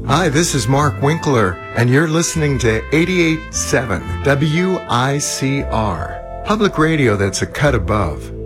Hi, this is Mark Winkler, and you're listening to 88.7 WICR, public radio that's a cut above.